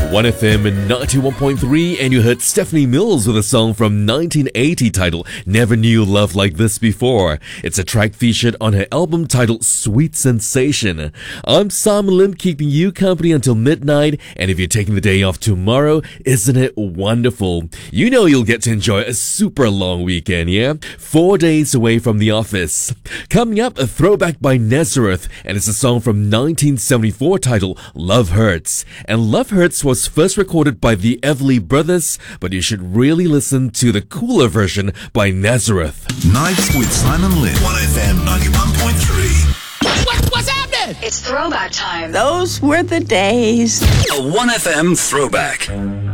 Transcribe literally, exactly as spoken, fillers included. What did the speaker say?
one F M ninety-one point three, and you heard Stephanie Mills with a song from nineteen eighty titled Never Knew Love Like This Before. It's a track featured on her album titled Sweet Sensation. I'm Simon Lim, keeping you company until midnight, and if you're taking the day off tomorrow, isn't it wonderful? You know you'll get to enjoy a super long weekend, yeah? Four days away from the office. Coming up, a throwback by Nazareth, and it's a song from nineteen seventy-four titled Love Hurts. And Love Hurts was first recorded by the Everly Brothers, but you should really listen to the cooler version by Nazareth. Nights with Simon Lim. one F M ninety-one point three. What, what's happening? It's throwback time. Those were the days. A one F M throwback.